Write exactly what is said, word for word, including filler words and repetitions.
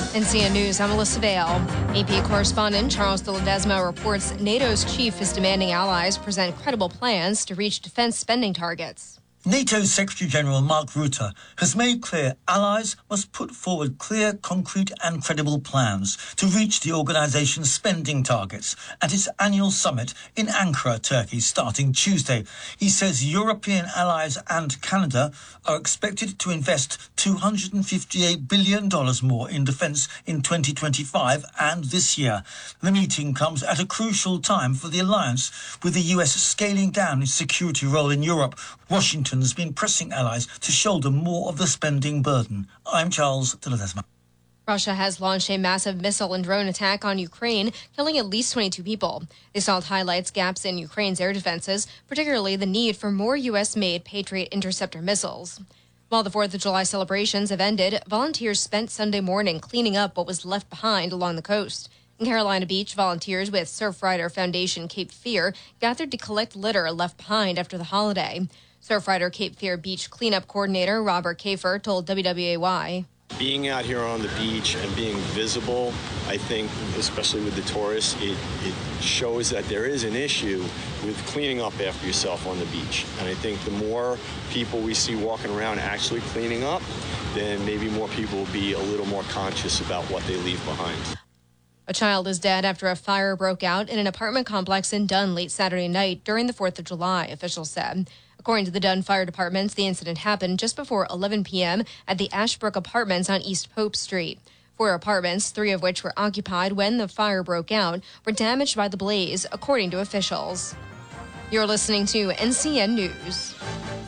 N C N News, I'm Melissa Vale. A P correspondent Charles de Ledesma reports NATO's chief is demanding allies present credible plans to reach defense spending targets. NATO Secretary-General Mark Rutte has made clear allies must put forward clear, concrete and credible plans to reach the organisation's spending targets at its annual summit in Ankara, Turkey, starting Tuesday. He says European allies and Canada are expected to invest two hundred fifty-eight billion dollars more in defence in twenty twenty-five and this year. The meeting comes at a crucial time for the alliance, with the U S scaling down its security role in Europe. Washington has been pressing allies to shoulder more of the spending burden. I'm Charles de Ledesma. Russia has launched a massive missile and drone attack on Ukraine, killing at least twenty-two people. The assault highlights gaps in Ukraine's air defenses, particularly the need for more U S-made Patriot interceptor missiles. While the fourth of July celebrations have ended, volunteers spent Sunday morning cleaning up what was left behind along the coast. In Carolina Beach, volunteers with Surfrider Foundation Cape Fear gathered to collect litter left behind after the holiday. Surfrider Cape Fear Beach cleanup coordinator Robert Kafer told W W A Y. Being out here on the beach and being visible, I think, especially with the tourists, it, it shows that there is an issue with cleaning up after yourself on the beach. And I think the more people we see walking around actually cleaning up, then maybe more people will be a little more conscious about what they leave behind. A child is dead after a fire broke out in an apartment complex in Dunn late Saturday night during the fourth of July, officials said. According to the Dunn Fire Department, the incident happened just before eleven p.m. at the Ashbrook Apartments on East Pope Street. Four apartments, three of which were occupied when the fire broke out, were damaged by the blaze, according to officials. You're listening to N C N News.